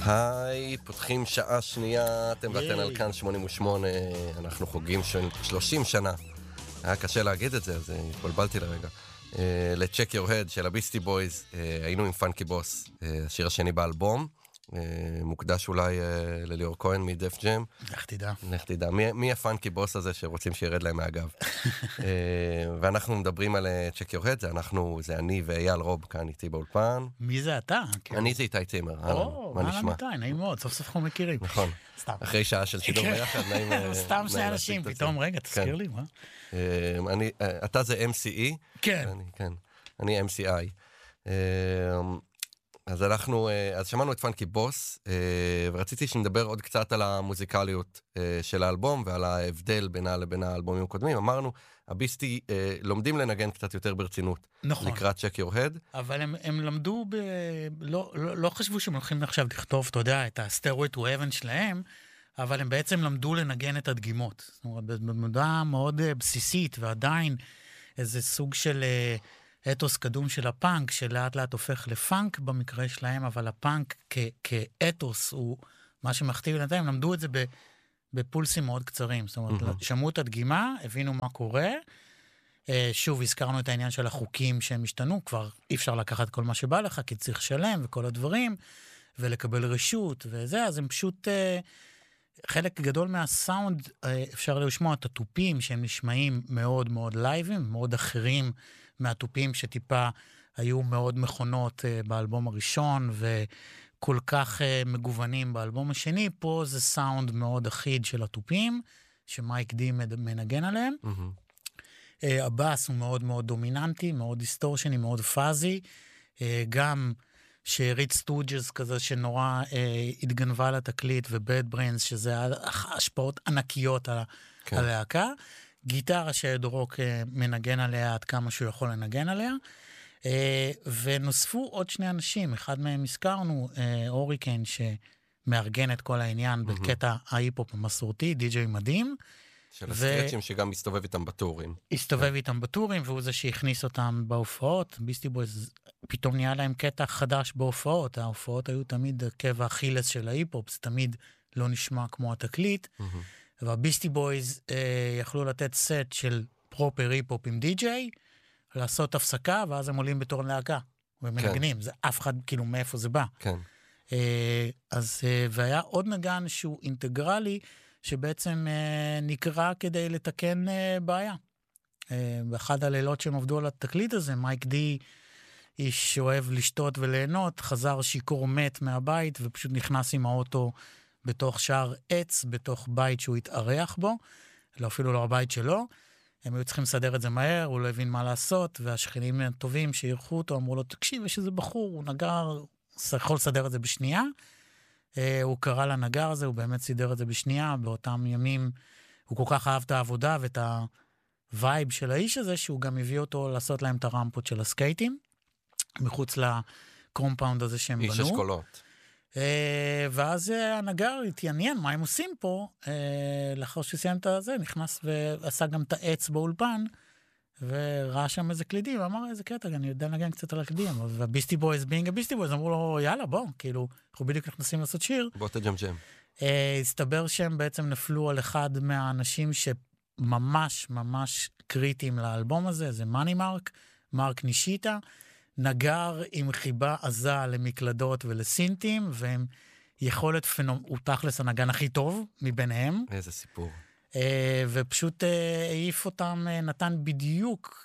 היי, פותחים שעה שנייה, אתם ואתן על כאן 88, אנחנו חוגגים 30 שנה. היה קשה להגיד את זה, אז התבלבלתי לרגע. ל-Check Your Head של הביסטי בויז, היינו עם פאנקי בוס, השיר השני באלבום, מוקדש אולי לליאור כהן מדף ג'ם. לך תדע. מי הפאנקי בוס הזה שרוצים שירד להם מהגב? ואנחנו מדברים על Check Your Head, זה אני ואייל רוב כאן איתי באולפן. מי זה אתה? אני זה איתי צימר. מה נשמע? נעים מאוד, סוף סוף אנחנו מכירים. נכון. אחרי שעה של שידור ביחד, נעים. סתם שני אנשים, פתאום רגע, תזכיר לי, מה? אתה זה MCE? כן. אני MCI. אז שמענו את פאנקי בוס, ורציתי שנדבר עוד קצת על המוזיקליות של האלבום, ועל ההבדל בינה לבין האלבומים הקודמים. אמרנו, הביסטי לומדים לנגן קצת יותר ברצינות. נכון. לקראת Check Your Head. אבל הם למדו, לא חשבו שהם הולכים עכשיו לכתוב, אתה יודע, את ה-Stairway to Heaven שלהם, אבל הם בעצם למדו לנגן את הדגימות. זאת אומרת, במודעה מאוד בסיסית, ועדיין איזה סוג של אתוס קדום של הפאנק, שלאט לאט הופך לפאנק במקרה שלהם, אבל הפאנק כאתוס הוא מה שמכתיב להם, למדו את זה בפולסים מאוד קצרים. זאת אומרת, שמעו את הדגימה, הבינו מה קורה, שוב, הזכרנו את העניין של החוקים שהם השתנו, כבר אי אפשר לקחת כל מה שבא לך, כי צריך שלם וכל הדברים, ולקבל רשות וזה, אז הם פשוט, חלק גדול מהסאונד, אפשר לשמוע את הטופים שהם נשמעים מאוד מאוד לייבים, מאוד אחרים מהטופים שטיפה היו מאוד מכונות באלבום הראשון, וכל כך מגוונים באלבום השני, פה זה סאונד מאוד אחיד של הטופים, שמייק די מנגן עליהם. הבאס הוא מאוד מאוד דומיננטי, מאוד דיסטורשני, מאוד פאזי, גם שריט סטוג'ס כזה שנורא התגנבה לתקליט, ובד בריינס, שזה השפעות ענקיות על הלהקה, גיטרה שדורוק מנגן עליה עד כמה שהוא יכול לנגן עליה, ונוספו עוד שני אנשים, אחד מהם הזכרנו, אוריקן שמארגן את כל העניין בקטע ההיפ-הופ המסורתי, די-ג'יי מדהים, של הסקרצ'ים שגם מסתובב איתם בטורים. הסתובב איתם בטורים, והוא זה שהכניס אותם בהופעות. ביסטי בויז פתאום נהיה להם קטע חדש בהופעות. ההופעות היו תמיד קבע אכילס של ההיפ-הופ, זה תמיד לא נשמע כמו התקליט. והביסטי בויז יכלו לתת סט של פרופר היפ-הופ עם די-ג'יי, לעשות הפסקה, ואז הם עולים בתור להקה. ומנגנים, זה אף אחד כאילו מאיפה זה בא. כן. אז, והיה עוד נגן שהוא אינטגרלי, שבעצם נקרא כדי לתקן בעיה. באחד הלילות שהם עבדו על התקליט הזה, מייק די, איש שאוהב לשתות וליהנות, חזר שיקור מת מהבית, ופשוט נכנס עם האוטו בתוך שער עץ, בתוך בית שהוא התארח בו, אפילו לא הבית שלו. הם היו צריכים לסדר את זה מהר, הוא לא הבין מה לעשות, והשכנים הטובים שירחו אותו, אמרו לו, תקשיב, יש איזה בחור, הוא נגר, יכול לסדר את זה בשנייה, הוא קרא לנגר הזה, הוא באמת סידר את זה בשנייה, באותם ימים הוא כל כך אהב את העבודה ואת הווייב של האיש הזה, שהוא גם הביא אותו לעשות להם את הרמפות של הסקייטים, מחוץ לקומפאונד הזה שהם בנו. איש אשכולות. ואז הנגר התעניין מה הם עושים פה, לאחר שסיים את זה, נכנס ועשה גם את העץ באולפן, וראה שם איזה קלידים, ואמר, איזה קטע, אני יודע לנגן קצת על הקלידים, והביסטי בויז, בינג הביסטי בויז, אמרו לו, יאללה, בוא, כאילו, אנחנו בדיוק נכנסים לעשות שיר. בוא תג'ם ג'ם. הסתבר שהם בעצם נפלו על אחד מהאנשים שממש ממש קריטיים לאלבום הזה, זה מאני מרק נישיטה, נגר עם חיבה עזה למקלדות ולסינטים, והם יכולת הוא תכלס הנגן הכי טוב מביניהם. איזה סיפור. ופשוט העיף אותם, נתן בדיוק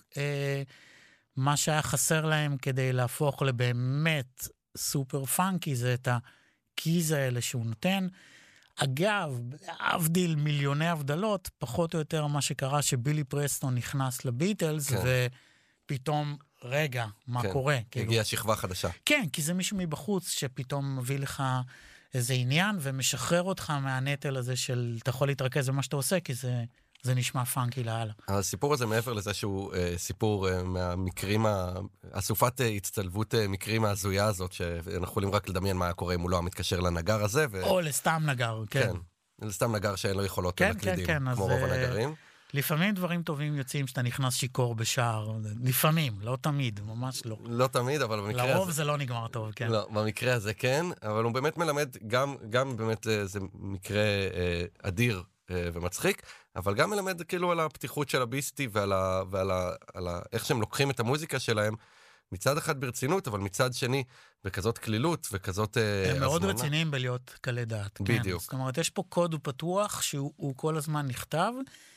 מה שהיה חסר להם כדי להפוך לבאמת סופר פאנקי, זה את הקיז האלה שהוא נותן. אגב, להבדיל מיליוני הבדלות, פחות או יותר מה שקרה שבילי פרסטון נכנס לביטלס, כן. ופתאום, רגע, מה כן. קורה? הגיעה שכבה חדשה. כן, כי זה מישהו מבחוץ שפתאום מביא לך איזה עניין, ומשחרר אותך מהנטל הזה של, אתה יכול להתרכז במה שאתה עושה, כי זה נשמע פאנקי להלאה. הסיפור הזה מעבר לזה שהוא סיפור מהמקרים, אסופת הצטלבות מקרים ההזויה הזאת, שאנחנו יכולים רק לדמיין מה היה קורה אם הוא לא מתקשר לנגר הזה. או לסתם נגר, כן. כן, לסתם נגר שאין לו יכולות לקלידים, כמו רוב הנגרים. לפעמים דברים טובים יוצאים שאתה נכנס שיקור בשער, לפעמים, לא תמיד, ממש לא. לא תמיד, אבל במקרה הזה... לרוב זה לא נגמר טוב, כן. לא, במקרה הזה כן, אבל הוא באמת מלמד, גם באמת זה מקרה אדיר ומצחיק, אבל גם מלמד כאילו על הפתיחות של הביסטי ועל איך שהם לוקחים את המוזיקה שלהם, מצד אחד ברצינות, אבל מצד שני בכזאת כלילות וכזאת הזמנה. הם מאוד רציניים בלהיות קלי דעת. בדיוק. זאת אומרת, יש פה קוד פתוח שהוא כל הזמן נכתב,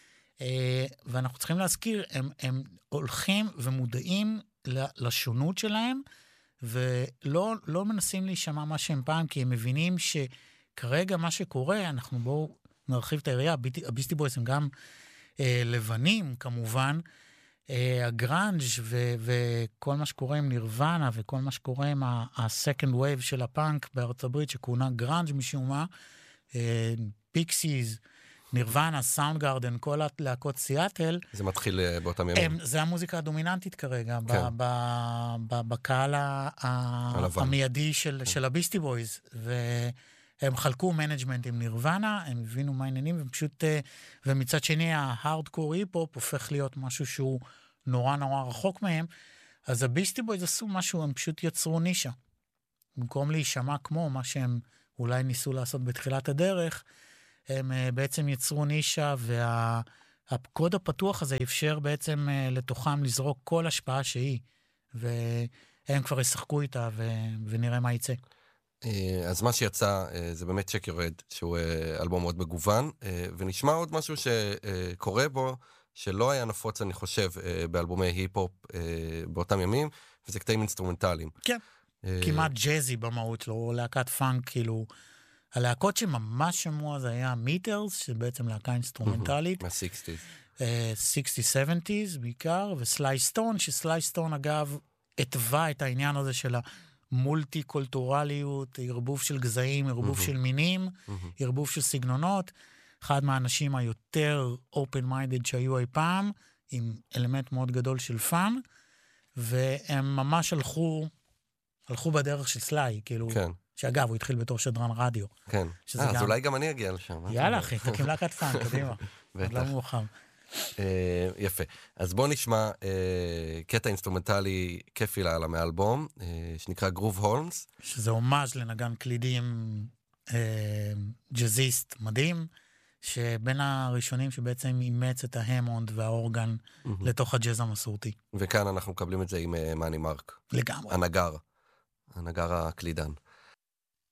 ואנחנו צריכים להזכיר, הם הולכים ומודעים לשונות שלהם, ולא מנסים להישמע מה שהם פעם, כי הם מבינים שכרגע מה שקורה, אנחנו בואו נרחיב את העירייה, הביסטי בויז הם גם לבנים כמובן, הגרנג' וכל מה שקורה עם נירוונה, וכל מה שקורה עם ה-second wave של הפאנק בארצות הברית, שכונה גרנג' משום מה, פיקסיז, נירוונה, סאונד גארדן, כל הלהקות סיאטל. זה מתחיל באותם ימים. זה המוזיקה הדומיננטית כרגע, בקהל המיידי של הביסטי בויז, והם חלקו מנג'מנט עם נירוונה, הם הבינו מה העניינים, ומצד שני ההארדקור היפ-הופ הופך להיות משהו שהוא נורא נורא רחוק מהם, אז הביסטי בויז עשו משהו, הם פשוט יצרו נישה. במקום להישמע כמו מה שהם אולי ניסו לעשות בתחילת הדרך, הם בעצם יצרו נישה, והקוד הפתוח הזה אפשר בעצם לתוכם לזרוק כל השפעה שהיא, והם כבר ישחקו איתה, ונראה מה יצא. אז מה שיצא זה באמת צ'ק יורד, שהוא אלבום מאוד מגוון, ונשמע עוד משהו שקורה בו, שלא היה נפוץ, אני חושב, באלבומי היפ-הופ באותם ימים, וזה קטעים אינסטרומנטליים. כן, כמעט ג'זי במהות, לא להקת פאנק, כאילו, הלהקות שממש שמוע זה היה מיטרס, שבעצם להקה אינסטרומנטלית. מה-60s. 60s, 70s בעיקר, וסליי סטון, שסליי סטון אגב התווה את העניין הזה של המולטי-קולטורליות, ערבוב של גזעים, ערבוב של מינים, ערבוב של סגנונות. אחד מהאנשים היותר open-minded שהיו אי פעם, עם אלמנט מאוד גדול של פאן, והם ממש הלכו בדרך של סליי, כאילו, כן. שאגב, הוא התחיל בתור שדרן רדיו. כן. אז אולי גם אני אגיע לשם. יאללה, אחי, תקים להקת פאן, קדימה. עוד לא מאוחר. יפה. אז בוא נשמע קטע אינסטרומנטלי כיפי לה מהאלבום, שנקרא גרוב הולמס. שזה הומאז' לנגן קלידים ג'זיסט מדהים, שבין הראשונים שבעצם אימץ את ההמונד והאורגן לתוך הג'אז המסורתי. וכאן אנחנו מקבלים את זה עם מאני מרק. לגמרי. הנגר הקלידן.